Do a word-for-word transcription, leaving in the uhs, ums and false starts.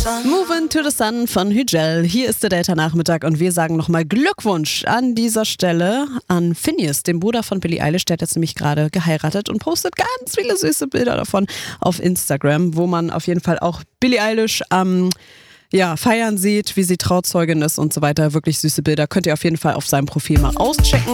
Moving to the Sun von Hügel. Hier ist der Delta-Nachmittag und wir sagen nochmal Glückwunsch an dieser Stelle an Finneas, dem Bruder von Billie Eilish. Der hat jetzt nämlich gerade geheiratet und postet ganz viele süße Bilder davon auf Instagram, wo man auf jeden Fall auch Billie Eilish am ja, feiern sieht, wie sie Trauzeugin ist und so weiter. Wirklich süße Bilder. Könnt ihr auf jeden Fall auf seinem Profil mal auschecken.